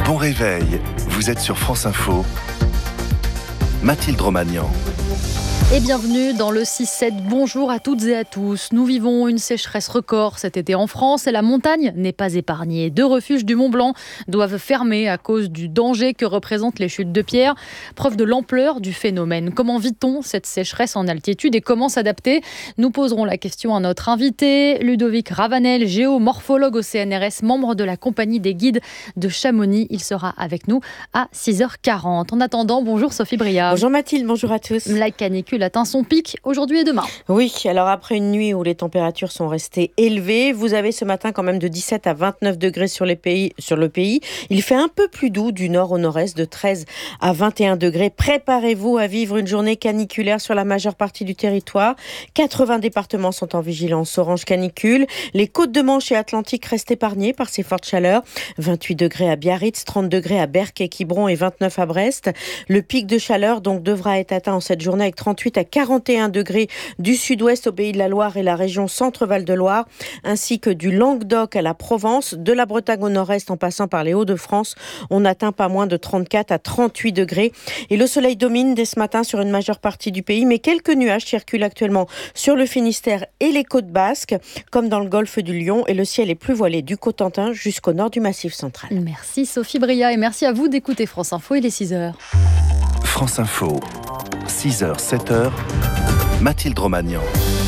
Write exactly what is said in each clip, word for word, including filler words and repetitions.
Bon réveil, vous êtes sur France Info. Mathilde Romagnan. Et bienvenue dans le six sept. Bonjour à toutes et à tous. Nous vivons une sécheresse record cet été en France et la montagne n'est pas épargnée. Deux refuges du Mont Blanc doivent fermer à cause du danger que représentent les chutes de pierre. Preuve de l'ampleur du phénomène. Comment vit-on cette sécheresse en altitude et comment s'adapter ? Nous poserons la question à notre invité, Ludovic Ravanel, géomorphologue au C N R S, membre de la compagnie des guides de Chamonix. Il sera avec nous à six heures quarante. En attendant, bonjour Sophie Bria. Bonjour Mathilde, bonjour à tous. La canicule atteint son pic aujourd'hui et demain. Oui, alors après une nuit où les températures sont restées élevées, vous avez ce matin quand même de dix-sept à vingt-neuf degrés sur, les pays, sur le pays. Il fait un peu plus doux du nord au nord-est, de treize à vingt et un degrés. Préparez-vous à vivre une journée caniculaire sur la majeure partie du territoire. quatre-vingts départements sont en vigilance orange canicule. Les côtes de Manche et Atlantique restent épargnées par ces fortes chaleurs. vingt-huit degrés à Biarritz, trente degrés à Berck et Quiberon et vingt-neuf à Brest. Le pic de chaleur donc devra être atteint en cette journée avec trente-huit à quarante et un degrés du sud-ouest au Pays de la Loire et la région Centre-Val de Loire, ainsi que du Languedoc à la Provence, de la Bretagne au nord-est en passant par les Hauts-de-France. On n'atteint pas moins de trente-quatre à trente-huit degrés. Et le soleil domine dès ce matin sur une majeure partie du pays, mais quelques nuages circulent actuellement sur le Finistère et les côtes basques, comme dans le golfe du Lion, et le ciel est plus voilé du Cotentin jusqu'au nord du Massif central. Merci Sophie Bria et merci à vous d'écouter France Info, il est six heures. France Info, six heures, sept heures, Mathilde Romagnan.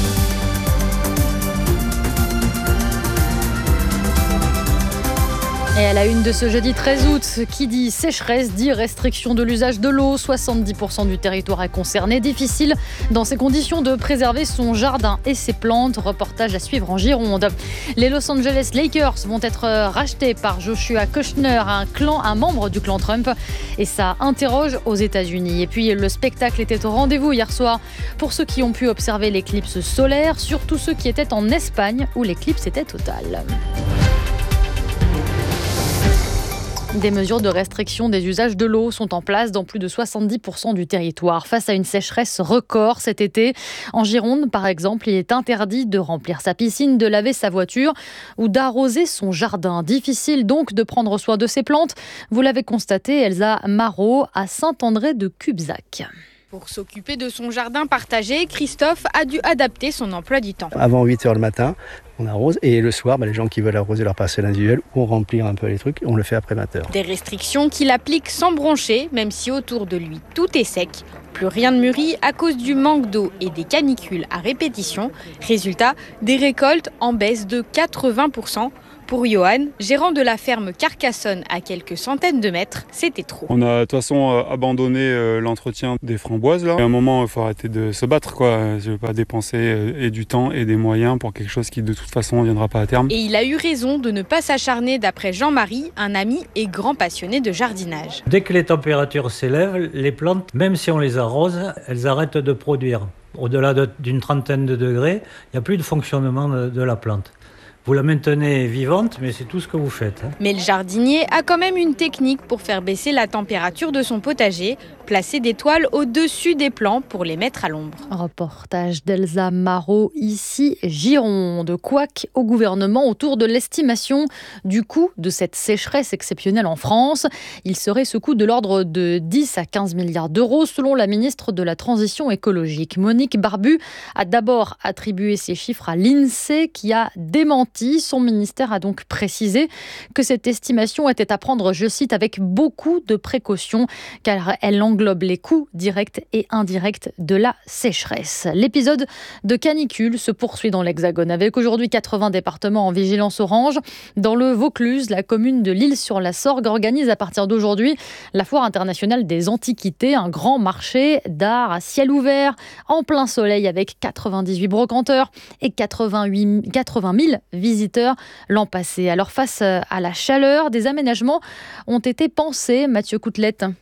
Et à la une de ce jeudi treize août, qui dit sécheresse dit restriction de l'usage de l'eau. soixante-dix pour cent du territoire est concerné. Difficile dans ces conditions de préserver son jardin et ses plantes. Reportage à suivre en Gironde. Les Los Angeles Lakers vont être rachetés par Joshua Kushner, un, clan, un membre du clan Trump. Et ça interroge aux États-Unis. Et puis le spectacle était au rendez-vous hier soir pour ceux qui ont pu observer l'éclipse solaire, surtout ceux qui étaient en Espagne où l'éclipse était totale. Des mesures de restriction des usages de l'eau sont en place dans plus de soixante-dix pour cent du territoire. Face à une sécheresse record cet été, en Gironde par exemple, il est interdit de remplir sa piscine, de laver sa voiture ou d'arroser son jardin. Difficile donc de prendre soin de ses plantes. Vous l'avez constaté, Elsa Marot à Saint-André de Cubzac. Pour s'occuper de son jardin partagé, Christophe a dû adapter son emploi du temps. Avant huit heures le matin, on arrose et le soir, bah, les gens qui veulent arroser leur parcelle individuelle ou remplir un peu les trucs, on le fait après vingt heures. Des restrictions qu'il applique sans broncher, même si autour de lui tout est sec. Plus rien ne mûrit à cause du manque d'eau et des canicules à répétition. Résultat, des récoltes en baisse de quatre-vingts pour cent. Pour Johan, gérant de la ferme Carcassonne à quelques centaines de mètres, c'était trop. On a de toute façon abandonné l'entretien des framboises. Là. À un moment, il faut arrêter de se battre, quoi. Je ne veux pas dépenser et du temps et des moyens pour quelque chose qui de toute façon ne viendra pas à terme. Et il a eu raison de ne pas s'acharner d'après Jean-Marie, un ami et grand passionné de jardinage. Dès que les températures s'élèvent, les plantes, même si on les arrose, elles arrêtent de produire. Au-delà de, d'une trentaine de degrés, il n'y a plus de fonctionnement de, de la plante. Vous la maintenez vivante, mais c'est tout ce que vous faites. Hein. Mais le jardinier a quand même une technique pour faire baisser la température de son potager. Placer des toiles au-dessus des plants pour les mettre à l'ombre. Reportage d'Elsa Marot, ici Gironde. Couac au gouvernement autour de l'estimation du coût de cette sécheresse exceptionnelle en France. Il serait ce coût de l'ordre de dix à quinze milliards d'euros selon la ministre de la Transition écologique. Monique Barbu a d'abord attribué ces chiffres à l'INSEE qui a démenti. Son ministère a donc précisé que cette estimation était à prendre, je cite, avec beaucoup de précautions car elle englobe les coûts directs et indirects de la sécheresse. L'épisode de canicule se poursuit dans l'Hexagone avec aujourd'hui quatre-vingts départements en vigilance orange. Dans le Vaucluse, la commune de l'Isle-sur-la-Sorgue organise à partir d'aujourd'hui la foire internationale des antiquités, un grand marché d'art à ciel ouvert, en plein soleil avec quatre-vingt-dix-huit brocanteurs et quatre-vingt-huit, quatre-vingt mille visiteurs l'an passé. Alors face à la chaleur, des aménagements ont été pensés, Mathieu Coutelette.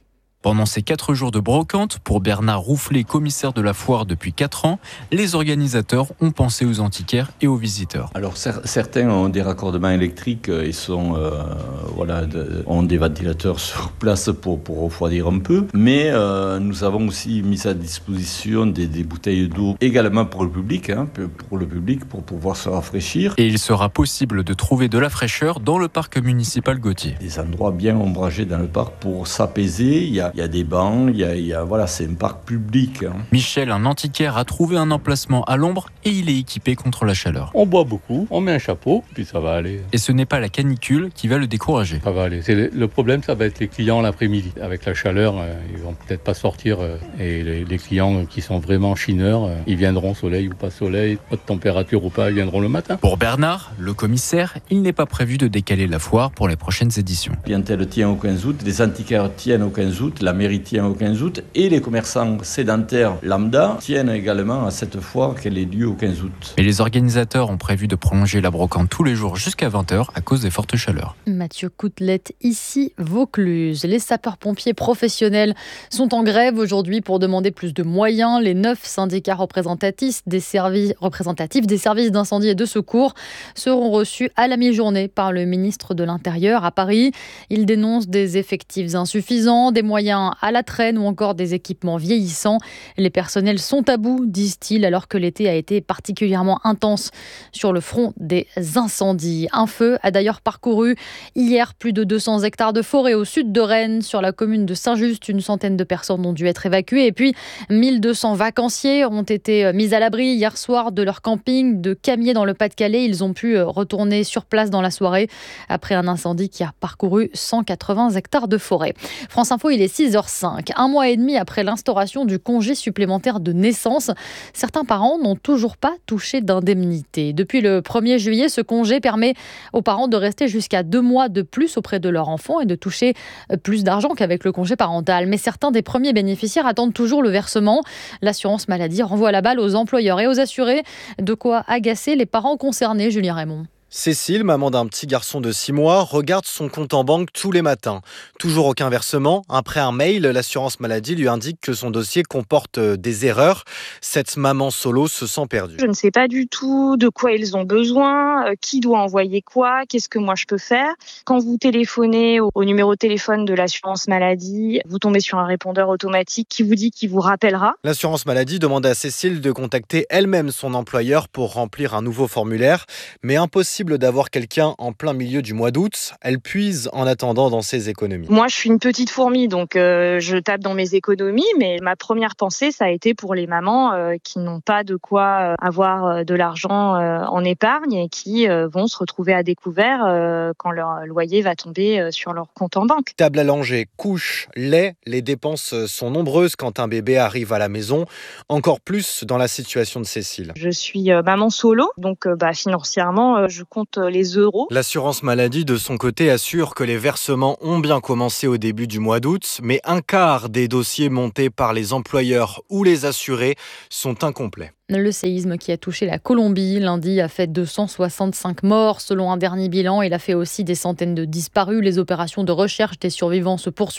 Pendant ces quatre jours de brocante, pour Bernard Roufflet, commissaire de la foire depuis quatre ans, les organisateurs ont pensé aux antiquaires et aux visiteurs. Alors cer- certains ont des raccordements électriques et sont, euh, voilà, de, ont des ventilateurs sur place pour, pour refroidir un peu, mais euh, nous avons aussi mis à disposition des, des bouteilles d'eau également pour le public, hein, pour le public pour pouvoir se rafraîchir. Et il sera possible de trouver de la fraîcheur dans le parc municipal Gautier. Des endroits bien ombragés dans le parc pour s'apaiser. Il y a, il y a des bancs, il y a, il y a, voilà, c'est un parc public. Hein. Michel, un antiquaire, a trouvé un emplacement à l'ombre et il est équipé contre la chaleur. On boit beaucoup, on met un chapeau, puis ça va aller. Et ce n'est pas la canicule qui va le décourager. Ça va aller. C'est le, le problème, ça va être les clients l'après-midi. Avec la chaleur, euh, ils vont peut-être pas sortir. Euh, et les, les clients qui sont vraiment chineurs, euh, ils viendront soleil ou pas soleil, haute température ou pas, ils viendront le matin. Pour Bernard, le commissaire, il n'est pas prévu de décaler la foire pour les prochaines éditions. La clientèle tient au quinze août, les antiquaires tiennent au quinze août, la mairie tient au quinze août et les commerçants sédentaires lambda tiennent également à cette foire qu'elle ait lieu au quinze août. Mais les organisateurs ont prévu de prolonger la brocante tous les jours jusqu'à vingt heures à cause des fortes chaleurs. Mathieu Coutelette, ici Vaucluse. Les sapeurs-pompiers professionnels sont en grève aujourd'hui pour demander plus de moyens. Les neuf syndicats représentatifs des services, représentatifs des services d'incendie et de secours seront reçus à la mi-journée par le ministre de l'Intérieur à Paris. Ils dénoncent des effectifs insuffisants, des moyens à la traîne ou encore des équipements vieillissants. Les personnels sont à bout, disent-ils, alors que l'été a été particulièrement intense sur le front des incendies. Un feu a d'ailleurs parcouru hier plus de deux cents hectares de forêt au sud de Rennes, sur la commune de Saint-Just. Une centaine de personnes ont dû être évacuées et puis mille deux cents vacanciers ont été mis à l'abri hier soir de leur camping de Camiers dans le Pas-de-Calais. Ils ont pu retourner sur place dans la soirée après un incendie qui a parcouru cent quatre-vingts hectares de forêt. France Info, il est six heures cinq. Un mois et demi après l'instauration du congé supplémentaire de naissance, certains parents n'ont toujours pas touché d'indemnité. Depuis le premier juillet, ce congé permet aux parents de rester jusqu'à deux mois de plus auprès de leur enfant et de toucher plus d'argent qu'avec le congé parental. Mais certains des premiers bénéficiaires attendent toujours le versement. L'assurance maladie renvoie la balle aux employeurs et aux assurés. De quoi agacer les parents concernés, Julien Raymond. Cécile, maman d'un petit garçon de six mois, regarde son compte en banque tous les matins. Toujours aucun versement. Après un mail, l'assurance maladie lui indique que son dossier comporte des erreurs. Cette maman solo se sent perdue. Je ne sais pas du tout de quoi ils ont besoin, qui doit envoyer quoi, qu'est-ce que moi je peux faire. Quand vous téléphonez au numéro de téléphone de l'assurance maladie, vous tombez sur un répondeur automatique qui vous dit qu'il vous rappellera. L'assurance maladie demande à Cécile de contacter elle-même son employeur pour remplir un nouveau formulaire, mais impossible d'avoir quelqu'un en plein milieu du mois d'août. Elle puise en attendant dans ses économies. Moi, je suis une petite fourmi, donc euh, je tape dans mes économies, mais ma première pensée, ça a été pour les mamans euh, qui n'ont pas de quoi euh, avoir euh, de l'argent euh, en épargne et qui euh, vont se retrouver à découvert euh, quand leur loyer va tomber euh, sur leur compte en banque. Table à langer, couche, lait, les dépenses sont nombreuses quand un bébé arrive à la maison, encore plus dans la situation de Cécile. Je suis euh, maman solo, donc euh, bah, financièrement, euh, je compte les euros. L'assurance maladie, de son côté, assure que les versements ont bien commencé au début du mois d'août, mais un quart des dossiers montés par les employeurs ou les assurés sont incomplets. Le séisme qui a touché la Colombie lundi a fait deux cent soixante-cinq morts selon un dernier bilan. Il a fait aussi des centaines de disparus. Les opérations de recherche des survivants se poursuivent.